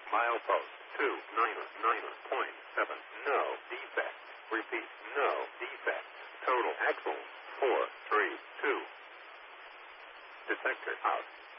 Milepost 299.7. No defect. Repeat, no defect. Total axle 432. Detector out.